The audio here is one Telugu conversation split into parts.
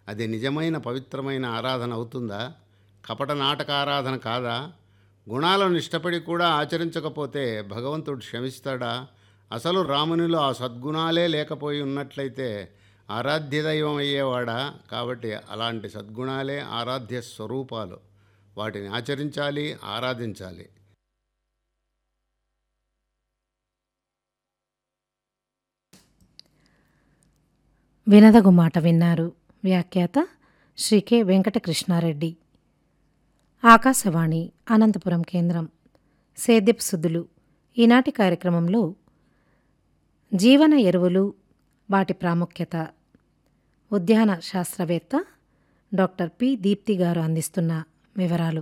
అది నిజమైన పవిత్రమైన ఆరాధన అవుతుందా? కపట నాటక ఆరాధన కాదా? గుణాలను ఇష్టపడి కూడా ఆచరించకపోతే భగవంతుడు క్షమిస్తాడా? అసలు రామునిలో ఆ సద్గుణాలే లేకపోయి ఉన్నట్లయితే ఆరాధ్య దైవం అయ్యేవాడా? కాబట్టి అలాంటి సద్గుణాలే ఆరాధ్య స్వరూపాలు. వాటిని ఆచరించాలి, ఆరాధించాలి. వినదగు మాట విన్నారు. వ్యాఖ్యాత శ్రీ కె వెంకటకృష్ణారెడ్డి. ఆకాశవాణి అనంతపురం కేంద్రం. సేద్యపు సుద్దులు. ఈనాటి కార్యక్రమంలో జీవన ఎరువులు, వాటి ప్రాముఖ్యత, ఉద్యాన శాస్త్రవేత్త డాక్టర్ పి దీప్తి గారు అందిస్తున్న వివరాలు.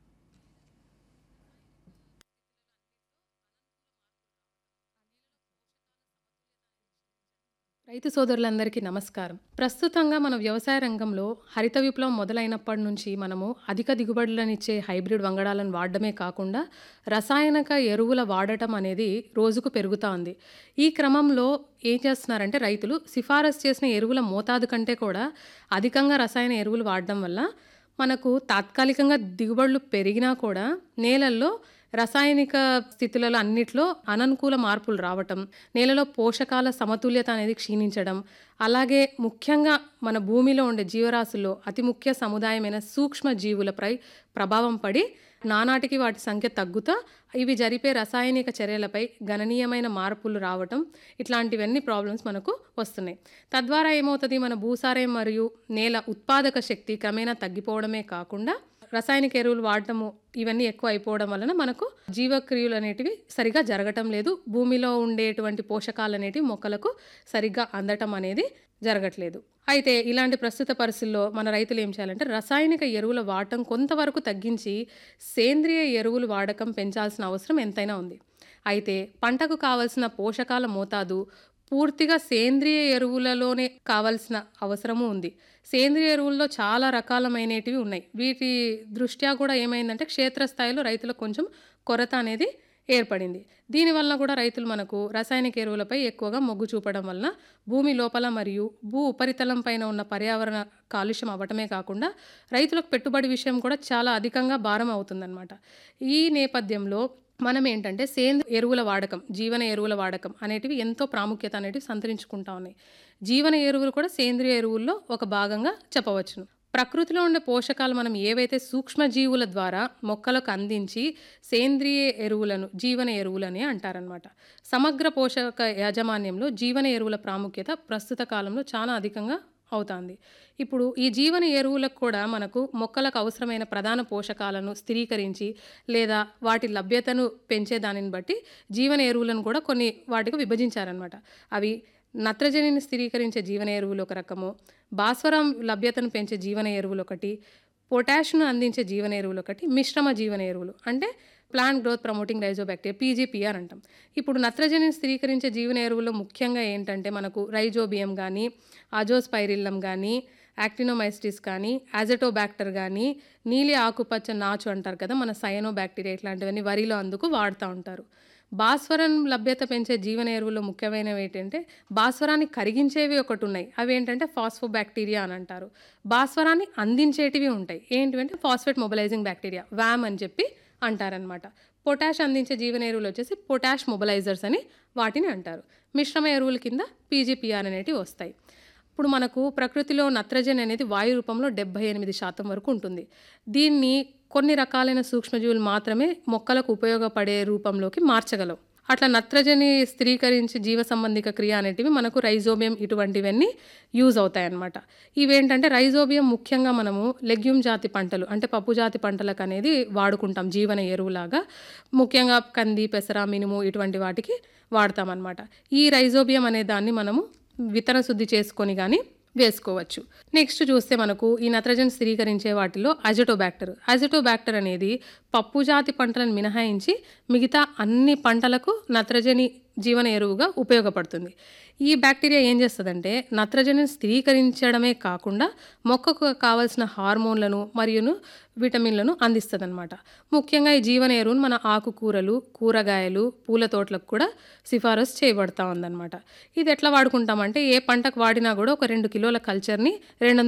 రైతు సోదరులందరికీ నమస్కారం. ప్రస్తుతంగా మన వ్యవసాయ రంగంలో హరిత విప్లవం మొదలైనప్పటి నుంచి మనము అధిక దిగుబడులనిచ్చే హైబ్రిడ్ వంగడాలను వాడడమే కాకుండా రసాయనిక ఎరువుల వాడటం అనేది రోజుకు పెరుగుతూ ఉంది. ఈ క్రమంలో ఏం చేస్తున్నారంటే రైతులు సిఫారసు చేసిన ఎరువుల మోతాదు కంటే కూడా అధికంగా రసాయన ఎరువులు వాడడం వల్ల మనకు తాత్కాలికంగా దిగుబడులు పెరిగినా కూడా నేలల్లో రసాయనిక స్థితులలో అన్నిట్లో అననుకూల మార్పులు రావటం, నేలలో పోషకాల సమతుల్యత అనేది క్షీణించడం, అలాగే ముఖ్యంగా మన భూమిలో ఉండే జీవరాశుల్లో అతి ముఖ్య సముదాయమైన సూక్ష్మ జీవులపై ప్రభావం పడి నానాటికి వాటి సంఖ్య తగ్గుతా ఇవి జరిపే రసాయనిక చర్యలపై గణనీయమైన మార్పులు రావటం, ఇట్లాంటివన్నీ ప్రాబ్లమ్స్ మనకు వస్తున్నాయి. తద్వారా ఏమవుతుంది, మన భూసారం మరియు నేల ఉత్పాదక శక్తి క్రమేణా తగ్గిపోవడమే కాకుండా రసాయనిక ఎరువులు వాడటము ఇవన్నీ ఎక్కువ అయిపోవడం వలన మనకు జీవక్రియలు అనేటివి సరిగా జరగటం లేదు. భూమిలో ఉండేటువంటి పోషకాలు అనేటివి మొక్కలకు సరిగ్గా అందటం అనేది జరగట్లేదు. అయితే ఇలాంటి ప్రస్తుత పరిస్థితుల్లో మన రైతులు ఏం చేయాలంటే రసాయనిక ఎరువుల వాడటం కొంతవరకు తగ్గించి సేంద్రియ ఎరువులు వాడకం పెంచాల్సిన అవసరం ఎంతైనా ఉంది. అయితే పంటకు కావలసిన పోషకాల మోతాదు పూర్తిగా సేంద్రియ ఎరువులలోనే కావాల్సిన అవసరము ఉంది. సేంద్రియ ఎరువుల్లో చాలా రకాలమైనటివి ఉన్నాయి. వీటి దృష్ట్యా కూడా ఏమైందంటే క్షేత్రస్థాయిలో రైతులకు కొంచెం కొరత అనేది ఏర్పడింది. దీనివల్ల కూడా రైతులు మనకు రసాయనిక ఎరువులపై ఎక్కువగా మొగ్గు చూపడం వలన భూమి లోపల మరియు భూ ఉపరితలం పైన ఉన్న పర్యావరణ కాలుష్యం అవ్వటమే కాకుండా రైతులకు పెట్టుబడి విషయం కూడా చాలా అధికంగా భారం అవుతుందన్నమాట. ఈ నేపథ్యంలో మనం ఏంటంటే సేంద్రియ ఎరువుల వాడకం, జీవన ఎరువుల వాడకం అనేటివి ఎంతో ప్రాముఖ్యత అనేటివి సంతరించుకుంటా ఉన్నాయి. జీవన ఎరువులు కూడా సేంద్రియ ఎరువుల్లో ఒక భాగంగా చెప్పవచ్చును. ప్రకృతిలో ఉండే పోషకాలు మనం ఏవైతే సూక్ష్మజీవుల ద్వారా మొక్కలకు అందించి సేంద్రియ ఎరువులను జీవన ఎరువులని అంటారనమాట. సమగ్ర పోషక యాజమాన్యంలో జీవన ఎరువుల ప్రాముఖ్యత ప్రస్తుత కాలంలో చాలా అధికంగా అవుతుంది. ఇప్పుడు ఈ జీవన ఎరువులకు కూడా మనకు మొక్కలకు అవసరమైన ప్రధాన పోషకాలను స్థిరీకరించి లేదా వాటి లభ్యతను పెంచే దానిని బట్టి జీవన ఎరువులను కూడా కొన్ని వాటికి విభజించారనమాట. అవి నత్రజనిని స్థిరీకరించే జీవన ఎరువులు ఒక రకము, భాస్వరం లభ్యతను పెంచే జీవన ఎరువులు ఒకటి, పొటాషియం అందించే జీవన ఎరువులు ఒకటి, మిశ్రమ జీవన ఎరువులు అంటే plant growth promoting rhizobacteria PGPR అంటాం. ఇప్పుడు నత్రజనిని స్థిరీకరించే జీవన ఎరువుల్లో ముఖ్యంగా ఏంటంటే మనకు రైజోబియం కానీ, అజోస్పైరిల్లం కానీ, యాక్టినోమైసిటిస్ కానీ, యాజటోబ్యాక్టర్ కానీ, నీలి ఆకుపచ్చ నాచు అంటారు కదా మన సయనోబ్యాక్టీరియా, ఇట్లాంటివన్నీ వరిలో అందుకు వాడుతూ ఉంటారు. భాస్వరం లభ్యత పెంచే జీవన ఎరువుల్లో ముఖ్యమైనవి ఏంటంటే భాస్వరాన్ని కరిగించేవి ఒకటి ఉన్నాయి. అవి ఏంటంటే ఫాస్ఫోబ్యాక్టీరియా అని అంటారు. భాస్వరాన్ని అందించేటివి ఉంటాయి. ఏంటివంటే ఫాస్ఫేట్ మొబిలైజింగ్ బ్యాక్టీరియా, వ్యామ్ అని చెప్పి అంటారనమాట. పొటాష్ అందించే జీవన ఎరువులు వచ్చేసి పొటాష్ మొబిలైజర్స్ అని వాటిని అంటారు. మిశ్రమ ఎరువుల కింద పీజీపీఆర్ అనేటివి వస్తాయి. ఇప్పుడు మనకు ప్రకృతిలో నత్రజని అనేది వాయు రూపంలో 78% వరకు ఉంటుంది. దీన్ని కొన్ని రకాలైన సూక్ష్మజీవులు మాత్రమే మొక్కలకు ఉపయోగపడే రూపంలోకి మార్చగలవు. అట్లా నత్రజని స్థిరీకరించి జీవ సంబంధిక క్రియ అనేటివి మనకు రైజోబియం ఇటువంటివన్నీ యూజ్ అవుతాయన్నమాట. ఇవేంటంటే రైజోబియం ముఖ్యంగా మనము లెగ్యూమ్ జాతి పంటలు అంటే పప్పు జాతి పంటలకు అనేది వాడుకుంటాం జీవన ఎరువులాగా. ముఖ్యంగా కంది, పెసర, మినుము ఇటువంటి వాటికి వాడతామన్నమాట. ఈ రైజోబియం అనే దాన్ని మనము విత్తన శుద్ధి చేసుకొని కానీ వేసుకోవచ్చు. నెక్స్ట్ చూస్తే మనకు ఈ నత్రజని స్థిరీకరించే వాటిలో అజిటోబ్యాక్టర్ అనేది పప్పు జాతి పంటలను మినహాయించి మిగతా అన్ని పంటలకు నత్రజని జీవన ఎరువుగా ఉపయోగపడుతుంది. ఈ బ్యాక్టీరియా ఏం చేస్తుందంటే నత్రజనిని స్థిరీకరించడమే కాకుండా మొక్కకు కావాల్సిన హార్మోన్లను మరియు విటమిన్లను అందిస్తుంది అనమాట. ముఖ్యంగా ఈ జీవన ఎరువును మన ఆకుకూరలు, కూరగాయలు, పూల తోటలకు కూడా సిఫారసు చేయబడతా ఉందన్నమాట. ఇది ఎట్లా వాడుకుంటామంటే ఏ పంటకు వాడినా కూడా ఒక 2 కిలోల కల్చర్ని 200